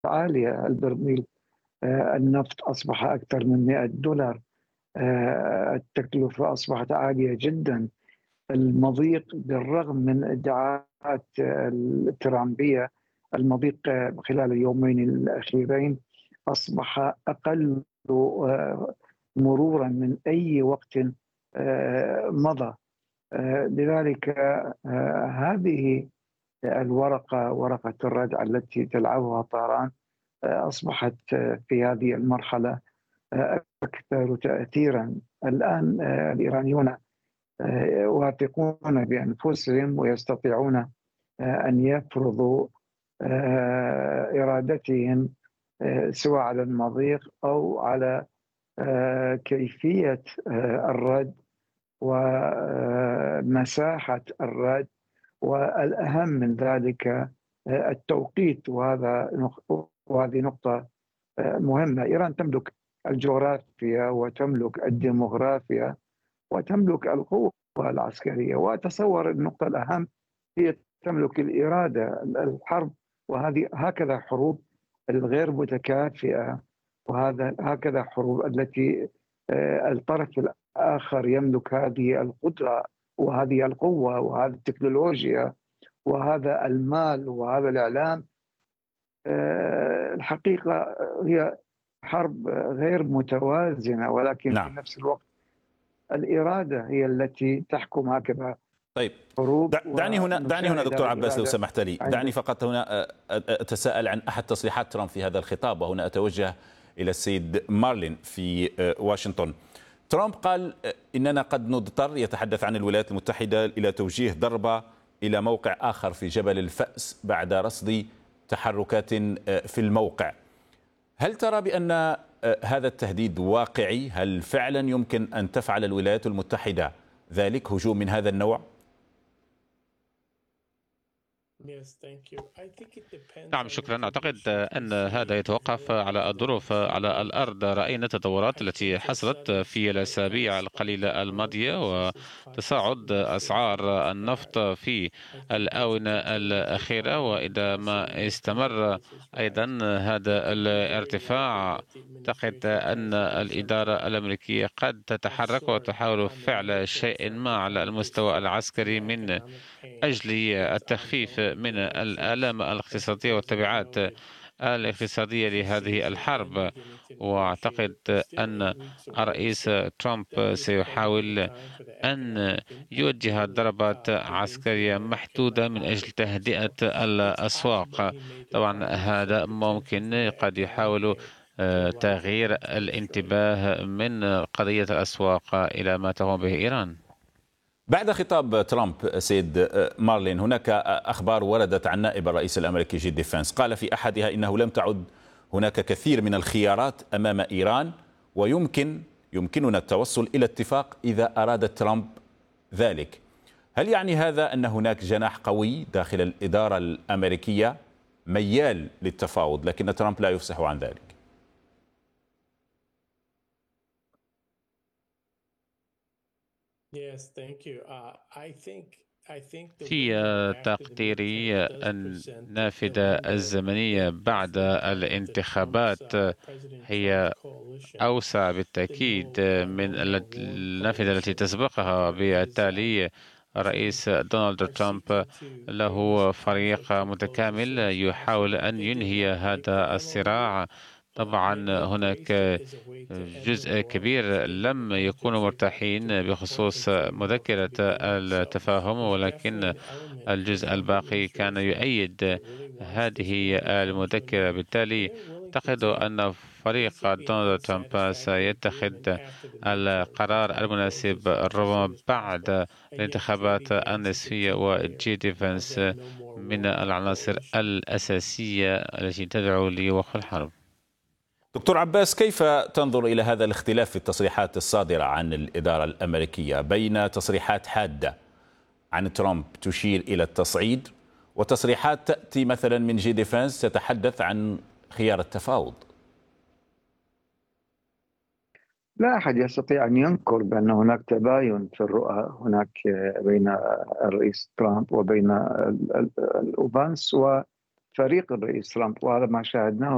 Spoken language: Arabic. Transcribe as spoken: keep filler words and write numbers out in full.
عالية. البرميل آه، النفط أصبح أكثر من مئة دولار. آه، التكلفة أصبحت عالية جدا. المضيق بالرغم من ادعاءات آه، الترامبية، المضيق آه، خلال اليومين الأخيرين أصبح أقل آه، مرورا من أي وقت آه، مضى. آه، لذلك آه، هذه الورقة، ورقة الردع التي تلعبها طهران، آه، أصبحت آه، في هذه المرحلة آه، أكثر تأثيرا. الآن آه، الإيرانيون آه، واثقون بأنفسهم ويستطيعون آه، أن يفرضوا آه، إرادتهم آه، سواء على المضيق أو على آه، كيفية آه، الرد ومساحة الرد، والأهم من ذلك آه، التوقيت. وهذا وهذه نقطة آه، مهمة. إيران تملك الجغرافيا وتملك الديموغرافيا وتملك القوة العسكرية، وأتصور النقطة الأهم هي تملك الإرادة. الحرب، وهذه هكذا حروب الغير متكافئة، وهذا هكذا حروب التي آه، الطرف الآخر يملك هذه القدرة وهذه القوة وهذه التكنولوجيا وهذا المال وهذا الإعلام. آه، الحقيقة هي حرب غير متوازنة، ولكن في نعم. نفس الوقت الإرادة هي التي تحكم هكذا طيب، حروب. دعني هنا دعني هنا ونشاهد دكتور هذه عباس لو الإرادة سمحت لي، عند دعني فقط هنا أتساءل عن أحد تصريحات ترامب في هذا الخطاب، وهنا أتوجه إلى السيد مارلين في واشنطن. ترامب قال إننا قد نضطر، يتحدث عن الولايات المتحدة، إلى توجيه ضربة إلى موقع آخر في جبل الفأس بعد رصد تحركات في الموقع. هل ترى بأن هذا التهديد واقعي؟ هل فعلا يمكن أن تفعل الولايات المتحدة ذلك، هجوم من هذا النوع؟ نعم، شكرا. أعتقد أن هذا يتوقف على الظروف على الأرض. رأينا التطورات التي حصلت في الأسابيع القليلة الماضية وتصاعد أسعار النفط في الآونة الأخيرة، وإذا ما استمر أيضا هذا الارتفاع أعتقد أن الإدارة الأمريكية قد تتحرك وتحاول فعل شيء ما على المستوى العسكري من أجل التخفيف من الآلام الاقتصادية والتبعات الاقتصادية لهذه الحرب. وأعتقد أن الرئيس ترامب سيحاول أن يوجه ضربات عسكرية محدودة من أجل تهدئة الأسواق. طبعا هذا ممكن، قد يحاول تغيير الانتباه من قضية الأسواق إلى ما تقوم به إيران. بعد خطاب ترامب سيد مارلين، هناك أخبار وردت عن نائب الرئيس الأمريكي جي ديفنس، قال في أحدها إنه لم تعد هناك كثير من الخيارات أمام إيران، ويمكن يمكننا التوصل إلى اتفاق إذا أراد ترامب ذلك. هل يعني هذا أن هناك جناح قوي داخل الإدارة الأمريكية ميال للتفاوض، لكن ترامب لا يفصح عن ذلك؟ في تقديري النافذة الزمنية بعد الانتخابات هي أوسع بالتأكيد من النافذة التي تسبقها. بالتالي الرئيس دونالد ترامب له فريق متكامل يحاول أن ينهي هذا الصراع. طبعا هناك جزء كبير لم يكونوا مرتاحين بخصوص مذكرة التفاهم، ولكن الجزء الباقي كان يؤيد هذه المذكرة. بالتالي أعتقد أن فريق دونالد ترامب سيتخذ القرار المناسب ربما بعد الانتخابات النصفية، وجي ديفنس من العناصر الأساسية التي تدعو لوقف الحرب. دكتور عباس، كيف تنظر إلى هذا الاختلاف في التصريحات الصادرة عن الإدارة الأمريكية بين تصريحات حادة عن ترامب تشير إلى التصعيد، وتصريحات تأتي مثلا من جي ديفنس تتحدث عن خيار التفاوض؟ لا أحد يستطيع أن ينكر بأن هناك تباين في الرؤى هناك بين الرئيس ترامب وبين الأوبانس وفريق الرئيس ترامب، وهذا ما شاهدناه